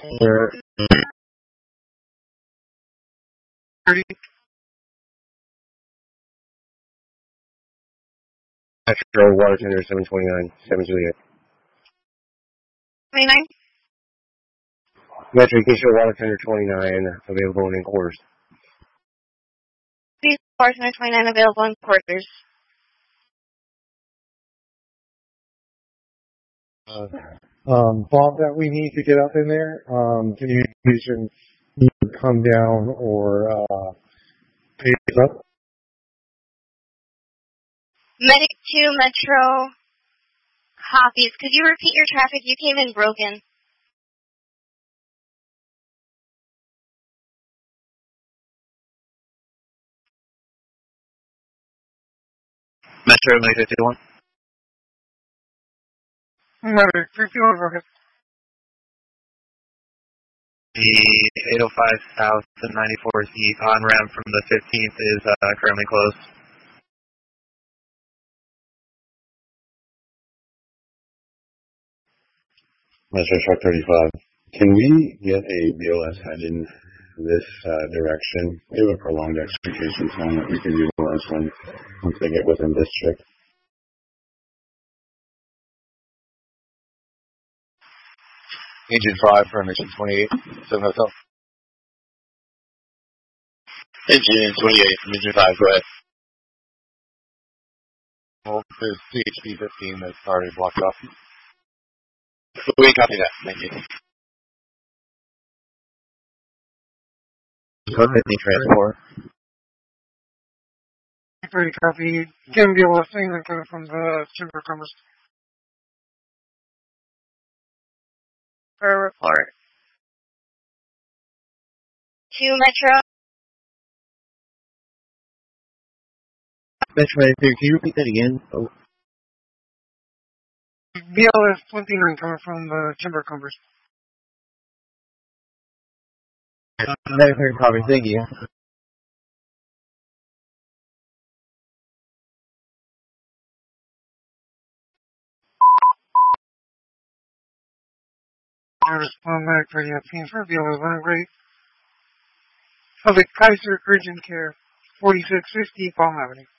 Sir, 30. Metro Water Tender 729, 7 Juliet. 29. Metro Acacia Water Tender 29, available in quarters. Please, Bartender 29 available in quarters. Bob, that we need to get up in there. Communication need to come down or pay up. Medic 2 Metro copies. Could you repeat your traffic? You came in broken. Metro Medic 51. Medic 51, go ahead. The 805 South and 94 East on-ramp from the 15th is currently closed. Metro Truck 35. Can we get a BLS head in this direction? We have a prolonged execution time that we can utilize once they get within district. Agent 5 for Mission 28, 7 Hotel. Agent 28 from Mission 5, go ahead. Well, there's CHP 15 that's already blocked off. We copy that, thank you. Go ahead, the transport. 30 copy. Can be a listing that coming from the Chamber of Commerce. For a report. 2 Metro. Metro 93, can you repeat that again? Oh. BLS 29 coming from the Chamber of Commerce. Medic copy, thank you. I respond back for the opinion for BLS 1 rate. Of the Kaiser Urgent Care, 4650 Palm Avenue.